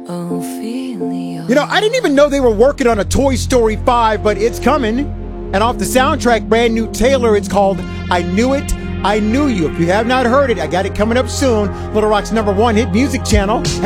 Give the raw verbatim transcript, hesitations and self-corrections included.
Ophelia. You know, I didn't even know they were working on a Toy Story five, but it's coming. And off the soundtrack, brand new Taylor, it's called I Knew It, I Knew You. If you have not heard it, I got it coming up soon. Little Rock's number one hit music channel.